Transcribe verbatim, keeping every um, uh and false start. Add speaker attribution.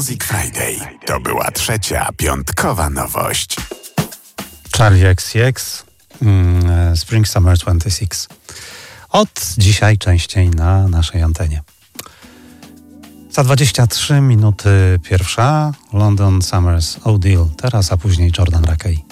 Speaker 1: Music Friday. To była trzecia piątkowa nowość.
Speaker 2: Charlie X C X, mm, Spring Summer dwadzieścia sześć. Od dzisiaj częściej na naszej antenie. Za dwadzieścia trzy minuty pierwsza London Summers O'Deal, teraz a później Jordan Rakey.